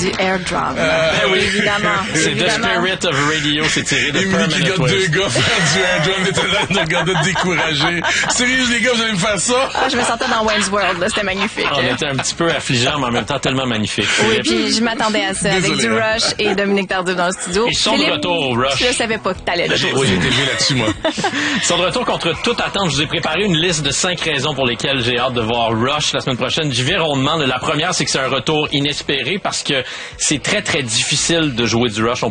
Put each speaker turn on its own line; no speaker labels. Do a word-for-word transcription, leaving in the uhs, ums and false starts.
Du airdrum.
Euh,
oui, évidemment.
C'est
évidemment.
The Spirit of Radio, c'est tiré de
Émilie qui
Permanent
regarde deux
Waves.
gars faire du airdrum, était en train de regarder découragé. Sérieux, les gars, vous allez me faire ça?
Ah, je me sentais dans Wayne's World, là, c'était magnifique.
On était un petit peu affligeant, mais en même temps tellement magnifique.
Oui, puis je m'attendais à ça avec
Désolé,
du
hein.
Rush et Dominique Tardif dans le studio.
Ils sont de
Philippe,
retour au Rush.
Je savais pas que t'allais le dire.
Oui, j'ai été vu là-dessus, moi.
Ils sont de retour contre toute attente. Je vous ai préparé une liste de cinq raisons pour lesquelles j'ai hâte de voir Rush la semaine prochaine. J'y vais rondement. La première, c'est que c'est un retour inespéré parce que c'est très, très difficile de jouer du Rush. On